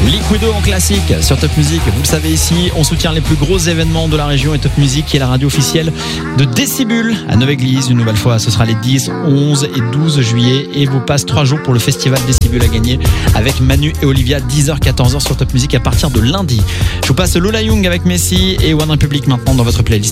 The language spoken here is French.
Liquido en classique sur Top Music. Vous le savez ici, on soutient les plus gros événements de la région et Top Music qui est la radio officielle de Décibule à Neuve-Église. Une nouvelle fois, ce sera les 10, 11 et 12 juillet et vous passe 3 jours pour le festival Décibule à gagner avec Manu et Olivia 10h, 14h sur Top Music à partir de lundi. Je vous passe Lola Young avec Messi et One Republic maintenant dans votre playlist.